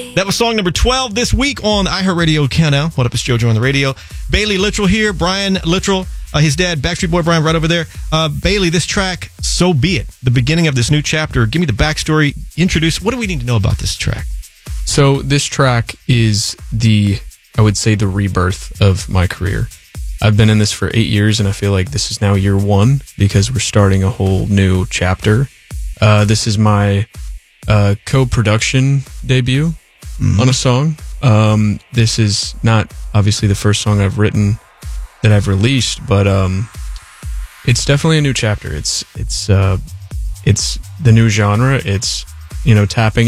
That was song number 12 this week on iHeartRadio Countdown. What up, it's JoJo on the radio. Bailey Littrell here, Brian Littrell, his dad, Backstreet Boy Brian, right over there. Bailey, this track, So Be It, the beginning of this new chapter. Give me the backstory. What do we need to know about this track? So this track is I would say, the rebirth of my career. I've been in this for 8 years, and I feel like this is now year 1 because we're starting a whole new chapter. This is my co-production debut on a song. This is not obviously the first song I've written that I've released, but it's definitely a new chapter. It's the new genre. It's tapping